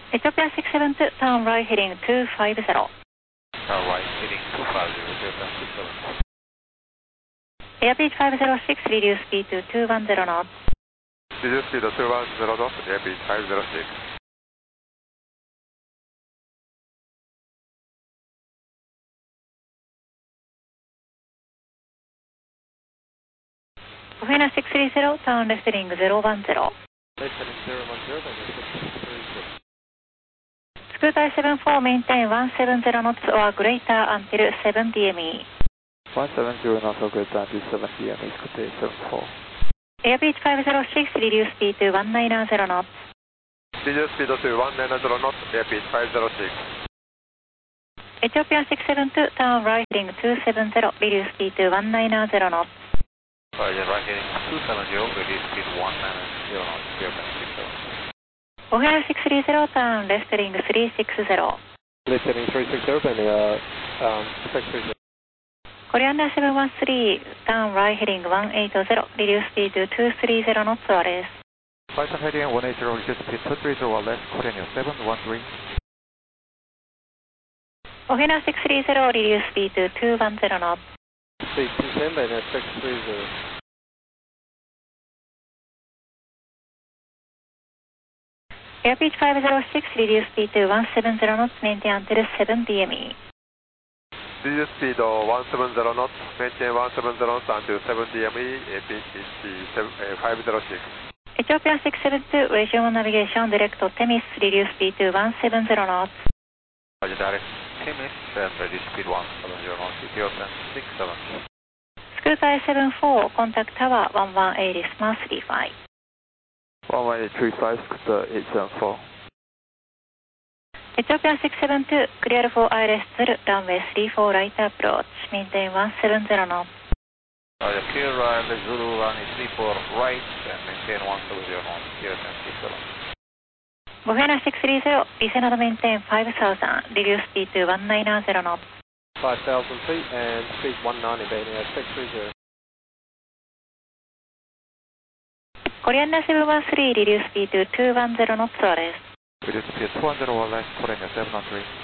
Ethiopian 672, turn right heading 250. Turn right heading 250, Ethiopian 672. Airbridge 506, reduce speed to 210 knots. Reduce speed to 210 knots, Airbridge 506. Ofina 630, turn left heading 010. Left heading 010, then 630. Scooter 74, maintain 170 knots or greater until 7 DME. 170 knots or greater until 7 DME, Scooter 74. Airbridge 506, reduce speed to 190 knots. Reduce speed to 190 knots, Airbridge 506. Ethiopian 672, turn right heading 270, reduce speed to 190 knots. Right heading 270, reduce speed 190 knots, Ethiopian 672. Ofina 630, turn left heading 360. Left heading 360, then 630. Coriander 713, turn right heading 180, reduce speed to 230 knots or less. Python heading 180, reduce speed 230 or less, Coriander 713. Ofina 630, reduce speed to 210 knots. Speed 210, then 630. Airbridge 506, reduce speed to 170 knots, maintain until 7 DME. Reduce speed to 170 knots, maintain 170 knots until 7 DME, Airbridge 506. Ethiopian 672, regional navigation, direct to Temis, reduce speed to 170 knots. Direct Temis, and reduce speed 170 knots, Ethiopian 672. Scooter 74, contact tower 1180, smart 35. 1135, Scooter 874. Ethiopian 672, clear for ILS 0, runway 34 right approach, maintain 170 knots. Clear Zulu runway 34 right and maintain 170 knots, Ethiopian 672. Bofena 630, descend and maintain 5000, reduce speed to 190 knots. 5,000 feet and speed 190, beating at 630. Coriander 713, reduce speed to 210 knots or less. Reduce speed 200 or less, Coriander 713.